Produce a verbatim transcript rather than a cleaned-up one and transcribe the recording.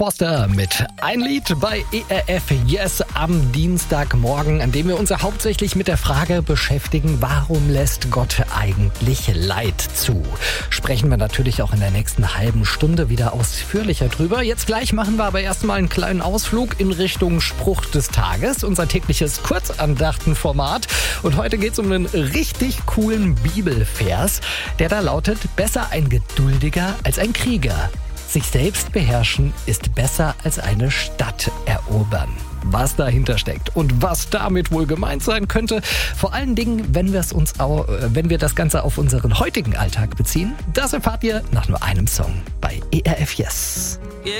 Forster mit Ein Lied bei E R F Yes am Dienstagmorgen, an dem wir uns hauptsächlich mit der Frage beschäftigen, warum lässt Gott eigentlich Leid zu? Sprechen wir natürlich auch in der nächsten halben Stunde wieder ausführlicher drüber. Jetzt gleich machen wir aber erstmal einen kleinen Ausflug in Richtung Spruch des Tages, unser tägliches Kurzandachtenformat. Und heute geht es um einen richtig coolen Bibelvers, der da lautet: Besser ein Geduldiger als ein Krieger. Sich selbst beherrschen ist besser als eine Stadt erobern. Was dahinter steckt und was damit wohl gemeint sein könnte, vor allen Dingen, wenn wir es uns auch, wenn wir das Ganze auf unseren heutigen Alltag beziehen, das erfahrt ihr nach nur einem Song bei E R F Yes.